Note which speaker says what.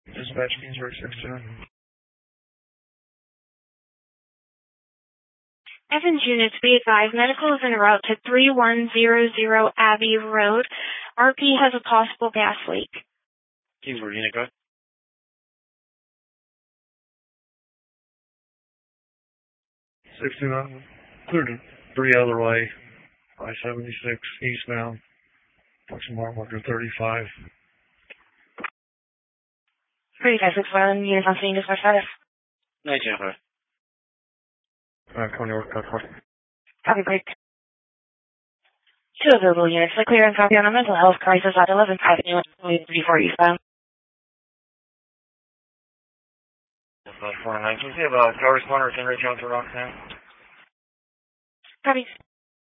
Speaker 1: Dispatch Kingsburg 69.
Speaker 2: Evans units, be advised, medical is en route to 3100 Abbey Road. RP has a possible gas leak.
Speaker 1: Kingsburg unit, go ahead. 69. Clear to 3 other way. I-76 eastbound. Approximate marker 35.
Speaker 2: 3561 units on scene, dispatch status.
Speaker 1: 19. Coney Work, code 4.
Speaker 2: Copy break. 2 available units, the clear and copy on a mental health crisis at 11th Avenue, 34 eastbound.
Speaker 1: 49. Can you see about car responder within Ray Jones or Roxanne?
Speaker 2: Copy.